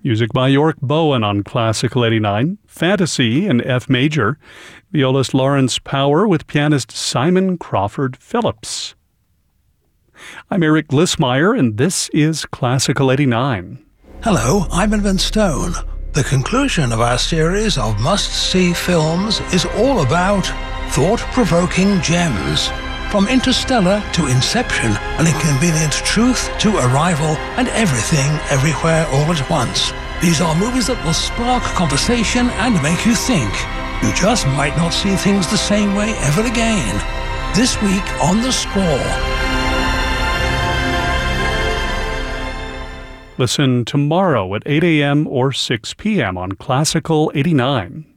Music by York Bowen on Classical 89. Fantasy in F major. Violist Lawrence Power with pianist Simon Crawford Phillips. I'm Eric Glissmeyer, and this is Classical 89. Hello, I'm Edmund Stone. The conclusion of our series of must-see films is all about thought-provoking gems. From Interstellar to Inception, An Inconvenient Truth to Arrival, and Everything, Everywhere, All at Once. These are movies that will spark conversation and make you think. You just might not see things the same way ever again. This week on The Score. Listen tomorrow at 8 a.m. or 6 p.m. on Classical 89.